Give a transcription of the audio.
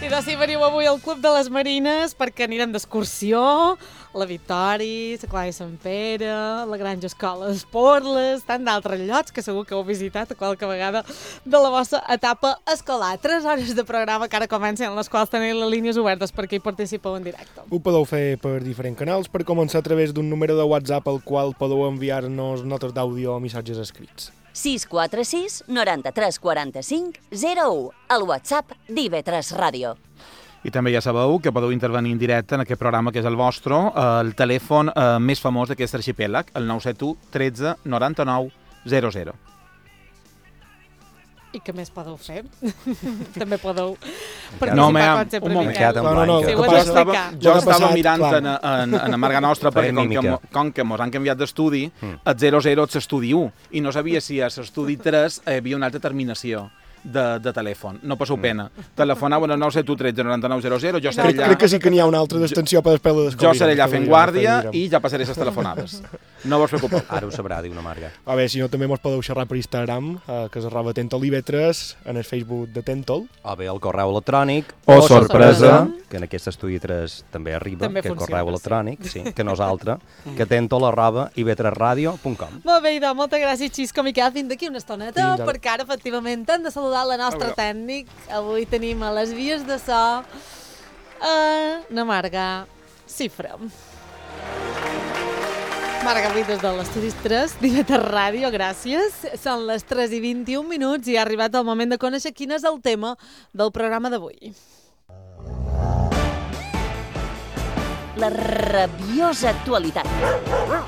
Si no s'hi veniu avui al Club de les Marines perquè anirem d'excursió, la Vitori, la Clara de Sant Pere, la Granja Escola d'Esporles, tant d'altres llocs que segur que heu visitat a qualque vegada de la vostra etapa escolar. 3 hores de programa que ara comencen, en les quals teniu les línies obertes perquè hi participeu en directe. Ho podeu fer per diferents canals, per començar a través d'un número de WhatsApp al qual podeu enviar-nos notes d'àudio o missatges escrits. 646 93 45 01, el WhatsApp d'IV3 Ràdio. I també ja sabeu que podeu intervenir en directe en aquest programa que és el vostre, el telèfon més famós d'aquest arxipèlag, el 971 13 99 00. I què més podeu fer? També podeu No, participar quan sempre un moment. vingueu. Sí, ho has Jo d'explicar. estava mirant en Amarga Nostra perquè com que mos han canviat d'estudi, el 00 és l'estudi 1 i no sabia si a l'estudi 3 hi havia una altra terminació de telèfon. No passeu pena. Telefoneu al 971 13 99 00. Jo seré allà... Crec que sí que n'hi ha una altra d'extensió per després la descobrirem. Jo seré allà fent guàrdia i ja passaré les telefonades. No vos preocupeu. Ara ho sabrà, diu una Marga. A veure, si no, també mos podeu xerrar per Instagram, que és @tentoliv3, en el Facebook de Tentol. O bé el correu electrònic. O sorpresa. Que en aquest estudi 3 també arriba, També que el funciona, correu electrònic, sí, que nosaltres, que tentol@iv3radio.com. Molt bé, idò, moltes gràcies, Xisco. M'hi queda fins d'aquí una estoneta, Fins ara. perquè ara, efectivament, hem de saludar la nostra tècnic. Avui tenim a les vies de so na Marga Cifra. Marga, avui des de l'Estudis 3, d'IV3 Ràdio, gràcies. Són les 3:21 i ha arribat el moment de conèixer quin és el tema del programa d'avui. La rabiosa actualitat.